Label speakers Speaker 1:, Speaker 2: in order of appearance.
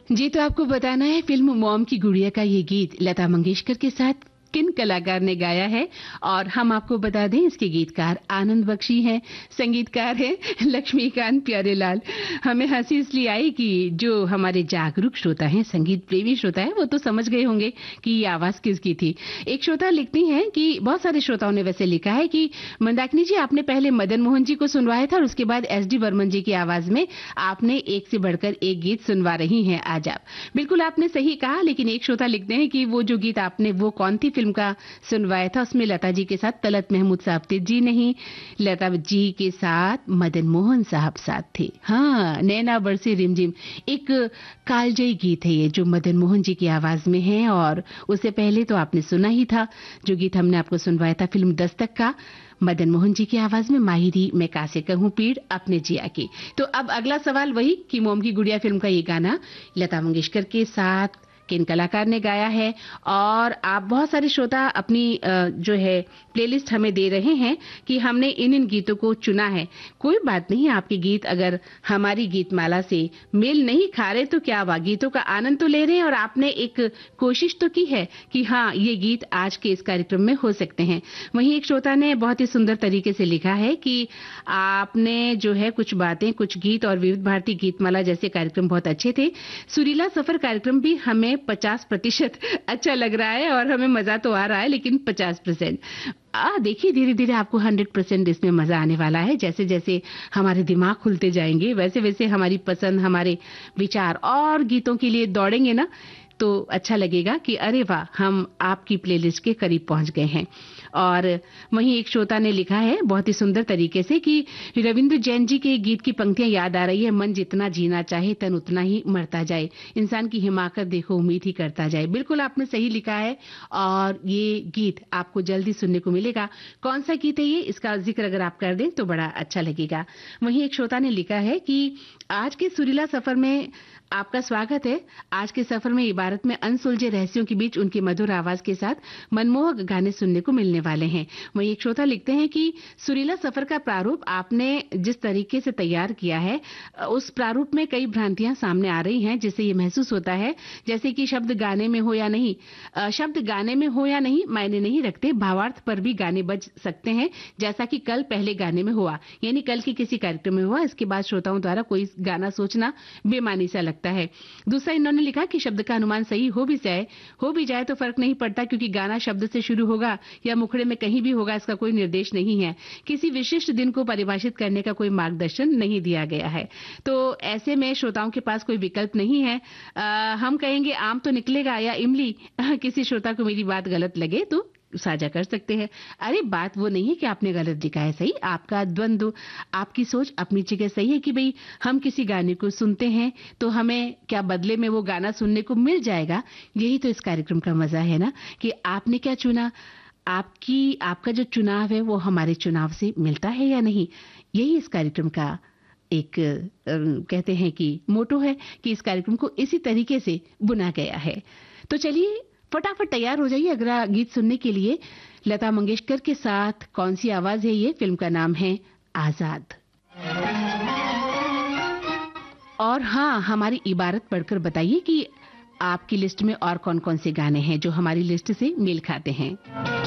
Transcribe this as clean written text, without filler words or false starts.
Speaker 1: जी, तो आपको बताना है फिल्म मॉम की गुड़िया का ये गीत लता मंगेशकर के साथ किन कलाकार ने गाया है। और हम आपको बता दें इसके गीतकार आनंद बख्शी हैं, संगीतकार हैं लक्ष्मीकांत प्यारेलाल। हमें हंसी इसलिए आई कि जो हमारे जागरूक श्रोता हैं, संगीत प्रेमी श्रोता हैं, वो तो समझ गए होंगे कि ये आवाज किसकी थी। एक श्रोता लिखती हैं कि बहुत सारे श्रोताओं ने वैसे लिखा है कि मंदाकिनी जी, आपने पहले मदन मोहन जी को सुनवाया था और उसके बाद एस.डी. बर्मन जी की आवाज में आपने एक से बढ़कर एक गीत सुनवा रही हैं आज आप। बिल्कुल आपने सही कहा, लेकिन एक श्रोता लिखते हैं कि वो जो गीत आपने वो कौन थी फिल्म का सुनवाया था, उसमें लता जी के साथ तलत महमूद साहब थे। जी नहीं, लता जी के साथ मदन मोहन साहब साथ थे। हाँ, नैना बरसे रिमझिम एक कालजयी गीत है ये, जो मदन मोहन जी की आवाज में है। और उससे पहले तो आपने सुना ही था जो गीत हमने आपको सुनवाया था फिल्म दस्तक का, मदन मोहन जी की आवाज में माहिरी मैं कासे कहूं पीड़ अपने जिया की। तो अब अगला सवाल वही कि मोम की गुड़िया फिल्म का ये गाना लता मंगेशकर के साथ किन कलाकार ने गाया है। और आप बहुत सारे श्रोता अपनी जो है प्लेलिस्ट हमें दे रहे हैं कि हमने इन गीतों को चुना है। कोई बात नहीं, आपके गीत अगर हमारी गीतमाला से मेल नहीं खा रहे तो क्या हुआ, गीतों का आनंद तो ले रहे हैं और आपने एक कोशिश तो की है कि हाँ, ये गीत आज के इस कार्यक्रम में हो सकते हैं। वहीं एक श्रोता ने बहुत ही सुंदर तरीके से लिखा है कि आपने जो है कुछ बातें, कुछ गीत और विविध भारती गीतमाला जैसे कार्यक्रम बहुत अच्छे थे। सुरीला सफर कार्यक्रम भी हमें 50% अच्छा लग रहा है और हमें मजा तो आ रहा है, लेकिन 50% देखिए धीरे धीरे आपको 100% इसमें मजा आने वाला है। जैसे जैसे हमारे दिमाग खुलते जाएंगे वैसे वैसे हमारी पसंद, हमारे विचार और गीतों के लिए दौड़ेंगे ना, तो अच्छा लगेगा कि अरे वाह, हम आपकी प्लेलिस्ट के करीब पहुंच गए हैं। और वहीं एक श्रोता ने लिखा है बहुत ही सुंदर तरीके से कि रविंद्र जैन जी के गीत की पंक्तियां याद आ रही है, मन जितना जीना चाहे तन उतना ही मरता जाए, इंसान की हिमाकत देखो उम्मीद ही करता जाए। बिल्कुल आपने सही लिखा है और ये गीत आपको जल्दी सुनने को मिलेगा। कौन सा गीत है ये, इसका जिक्र अगर आप कर दें तो बड़ा अच्छा लगेगा। वहीं एक श्रोता ने लिखा है कि आज के सुरीला सफर में आपका स्वागत है। आज के सफर में इबारत में अनसुलझे रहस्यों के बीच उनकी मधुर आवाज के साथ मनमोहक गाने सुनने को मिलने वाले हैं। वहीं एक श्रोता लिखते हैं कि सुरीला सफर का प्रारूप आपने जिस तरीके से तैयार किया है, उस प्रारूप में कई भ्रांतियां सामने आ रही हैं, जिससे ये महसूस होता है जैसे कि शब्द गाने में हो या नहीं, शब्द गाने में हो या नहीं मायने नहीं रखते, भावार्थ पर भी गाने बज सकते हैं, जैसा कि कल पहले गाने में हुआ, यानी कल की किसी कार्यक्रम में हुआ। इसके बाद श्रोताओं द्वारा कोई गाना सोचना बेमानी सा लगता है। दूसरा इन्होंने लिखा कि शब्द का अनुमान सही हो भी जाए तो फर्क नहीं पड़ता, क्योंकि गाना शब्द से शुरू होगा या मुखड़े में कहीं भी होगा, इसका कोई निर्देश नहीं है। किसी विशिष्ट दिन को परिभाषित करने का कोई मार्गदर्शन नहीं दिया गया है। तो ऐसे में श्रोताओं के पास कोई विकल्प नहीं है। हम कहेंगे आम तो निकलेगा या इमली। किसी श्रोता को मेरी बात गलत लगे तो साझा कर सकते हैं। अरे बात वो नहीं है कि आपने गलत लिखा है, सही, आपका द्वंद्व, आपकी सोच अपनी जगह सही है कि भाई हम किसी गाने को सुनते हैं तो हमें क्या बदले में वो गाना सुनने को मिल जाएगा। यही तो इस कार्यक्रम का मजा है ना, कि आपने क्या चुना, आपका जो चुनाव है वो हमारे चुनाव से मिलता है या नहीं। यही इस कार्यक्रम का एक कहते हैं कि मोटो है कि इस कार्यक्रम को इसी तरीके से बुना गया है। तो चलिए फटाफट तैयार हो जाइए अगला गीत सुनने के लिए। लता मंगेशकर के साथ कौन सी आवाज है ये, फिल्म का नाम है आजाद। और हाँ, हमारी इबारत पढ़कर बताइए कि आपकी लिस्ट में और कौन कौन से गाने हैं जो हमारी लिस्ट से मेल खाते हैं।